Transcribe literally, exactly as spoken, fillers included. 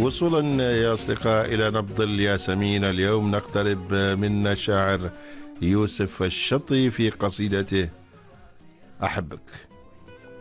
وصولا يا أصدقاء إلى نبض الياسمين، اليوم نقترب من الشاعر يوسف الشطي في قصيدته أحبك.